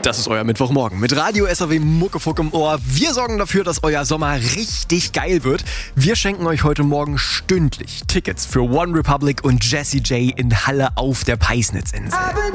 Das ist euer Mittwochmorgen mit Radio SAW Muckefuck im Ohr. Wir sorgen dafür, dass euer Sommer richtig geil wird. Wir schenken euch heute Morgen stündlich Tickets für One Republic und Jessie J in Halle auf der Peisnitzinsel.